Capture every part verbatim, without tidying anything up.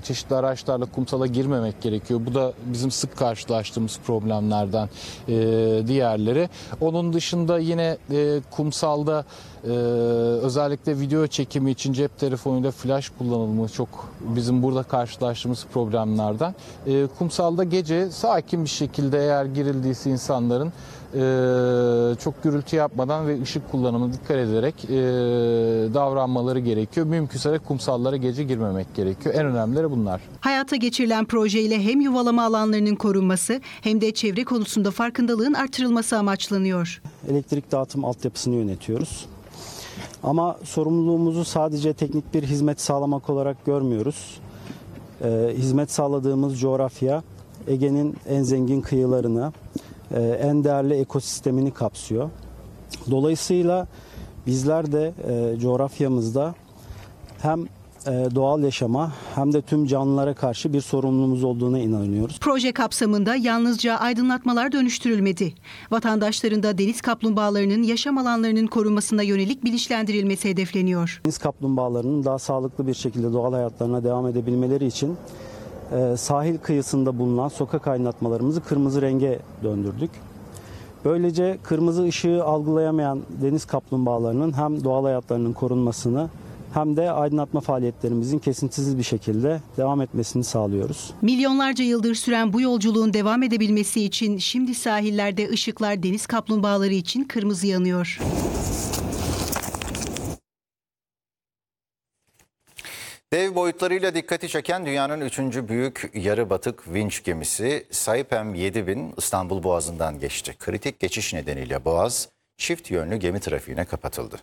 çeşitli araçlarla kumsala girmemek gerekiyor. Bu da bizim sık karşılaştığımız problemlerden e, diğerleri. Onun dışında yine e, kumsalda e, özellikle video çekimi için cep telefonuyla flash kullanılımı çok bizim burada karşılaştığımız problemlerden. E, kumsalda gece sakin bir şekilde eğer girildiyse insanların Ee, çok gürültü yapmadan ve ışık kullanımına dikkat ederek e, davranmaları gerekiyor. Mümkünse de kumsallara gece girmemek gerekiyor. En önemlileri bunlar. Hayata geçirilen projeyle hem yuvalama alanlarının korunması hem de çevre konusunda farkındalığın artırılması amaçlanıyor. Elektrik dağıtım altyapısını yönetiyoruz. Ama sorumluluğumuzu sadece teknik bir hizmet sağlamak olarak görmüyoruz. Ee, hizmet sağladığımız coğrafya Ege'nin en zengin kıyılarını, en değerli ekosistemini kapsıyor. Dolayısıyla bizler de e, coğrafyamızda hem e, doğal yaşama hem de tüm canlılara karşı bir sorumluluğumuz olduğuna inanıyoruz. Proje kapsamında yalnızca aydınlatmalar dönüştürülmedi. Vatandaşların da deniz kaplumbağalarının yaşam alanlarının korunmasına yönelik bilinçlendirilmesi hedefleniyor. Deniz kaplumbağalarının daha sağlıklı bir şekilde doğal hayatlarına devam edebilmeleri için sahil kıyısında bulunan sokak aydınlatmalarımızı kırmızı renge döndürdük. Böylece kırmızı ışığı algılayamayan deniz kaplumbağalarının hem doğal hayatlarının korunmasını hem de aydınlatma faaliyetlerimizin kesintisiz bir şekilde devam etmesini sağlıyoruz. Milyonlarca yıldır süren bu yolculuğun devam edebilmesi için şimdi sahillerde ışıklar deniz kaplumbağaları için kırmızı yanıyor. Dev boyutlarıyla dikkati çeken dünyanın üçüncü büyük yarı batık vinç gemisi Saipem yedi bin İstanbul Boğazı'ndan geçti. Kritik geçiş nedeniyle Boğaz çift yönlü gemi trafiğine kapatıldı.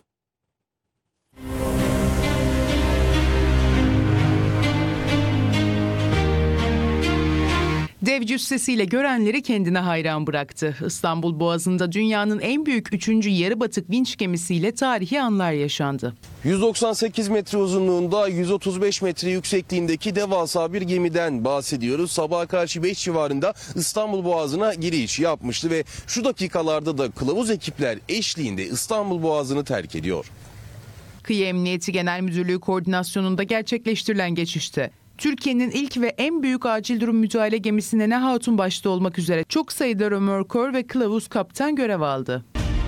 Dev cüssesiyle görenleri kendine hayran bıraktı. İstanbul Boğazı'nda dünyanın en büyük üçüncü yarı batık vinç gemisiyle tarihi anlar yaşandı. yüz doksan sekiz metre uzunluğunda, yüz otuz beş metre yüksekliğindeki devasa bir gemiden bahsediyoruz. Sabaha karşı beş civarında İstanbul Boğazı'na giriş yapmıştı ve şu dakikalarda da kılavuz ekipler eşliğinde İstanbul Boğazı'nı terk ediyor. Kıyı Emniyeti Genel Müdürlüğü koordinasyonunda gerçekleştirilen geçişte Türkiye'nin ilk ve en büyük acil durum müdahale gemisi Nene Hatun başta olmak üzere çok sayıda römorkör ve kılavuz kaptan görev aldı.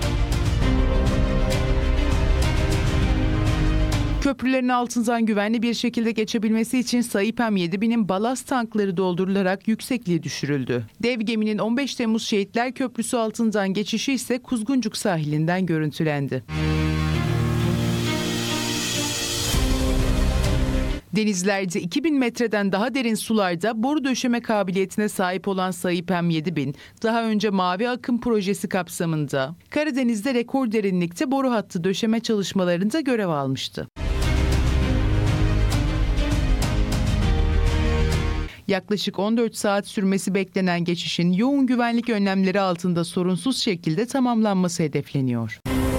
Köprülerin altından güvenli bir şekilde geçebilmesi için Saipem yedi binin balast tankları doldurularak yüksekliği düşürüldü. Dev geminin on beş Temmuz Şehitler Köprüsü altından geçişi ise Kuzguncuk sahilinden görüntülendi. Denizlerde iki bin metreden daha derin sularda boru döşeme kabiliyetine sahip olan Saipem yedi bin, daha önce Mavi Akım projesi kapsamında Karadeniz'de rekor derinlikte boru hattı döşeme çalışmalarında görev almıştı. Yaklaşık on dört saat sürmesi beklenen geçişin yoğun güvenlik önlemleri altında sorunsuz şekilde tamamlanması hedefleniyor.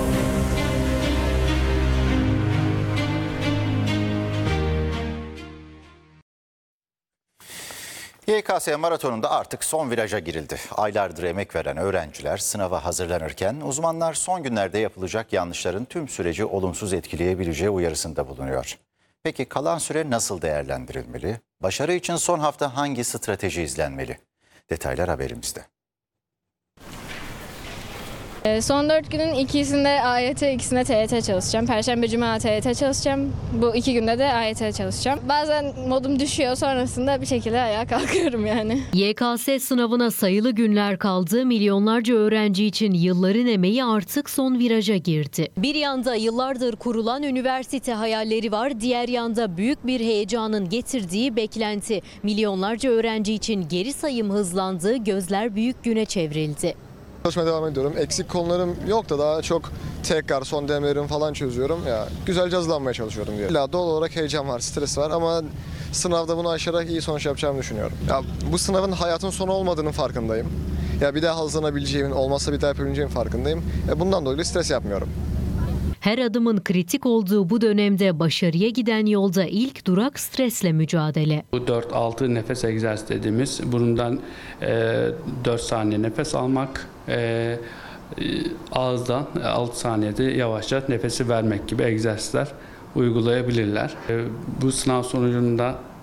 Y K S maratonunda artık son viraja girildi. Aylardır emek veren öğrenciler sınava hazırlanırken uzmanlar son günlerde yapılacak yanlışların tüm süreci olumsuz etkileyebileceği uyarısında bulunuyor. Peki kalan süre nasıl değerlendirilmeli? Başarı için son hafta hangi strateji izlenmeli? Detaylar haberimizde. Son dört günün ikisinde A Y T, ikisinde T Y T çalışacağım. Perşembe, Cuma T Y T çalışacağım. Bu iki günde de A Y T çalışacağım. Bazen modum düşüyor, sonrasında bir şekilde ayağa kalkıyorum yani. Y K S sınavına sayılı günler kaldı. Milyonlarca öğrenci için yılların emeği artık son viraja girdi. Bir yanda yıllardır kurulan üniversite hayalleri var. Diğer yanda büyük bir heyecanın getirdiği beklenti. Milyonlarca öğrenci için geri sayım hızlandı. Gözler büyük güne çevrildi. Çalışmaya devam ediyorum. Eksik konularım yok da daha çok tekrar son denemelerimi falan çözüyorum. Ya güzelce hazırlanmaya çalışıyorum diye. İlla doğal olarak heyecan var, stres var ama sınavda bunu aşarak iyi sonuç yapacağımı düşünüyorum. Ya bu sınavın hayatın sonu olmadığının farkındayım. Ya bir daha hazırlanabileceğimin, olmazsa bir daha yapabileceğimin farkındayım. E bundan dolayı stres yapmıyorum. Her adımın kritik olduğu bu dönemde başarıya giden yolda ilk durak stresle mücadele. Bu dört altı nefes egzersizi dediğimiz burundan e, dört saniye nefes almak, e, ağızdan altı saniyede yavaşça nefesi vermek gibi egzersizler uygulayabilirler. E, bu sınav sonucunda